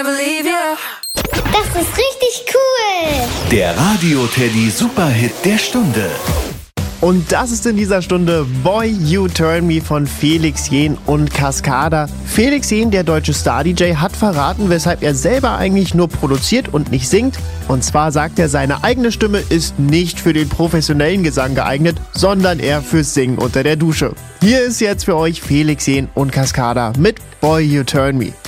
Das ist richtig cool. Der Radio-Teddy Superhit der Stunde. Und das ist in dieser Stunde Boy You Turn Me von Felix Jähn und Cascada. Felix Jähn, der deutsche Star-DJ, hat verraten, weshalb er selber eigentlich nur produziert und nicht singt. Und zwar sagt er, seine eigene Stimme ist nicht für den professionellen Gesang geeignet, sondern eher fürs Singen unter der Dusche. Hier ist jetzt für euch Felix Jähn und Cascada mit Boy You Turn Me.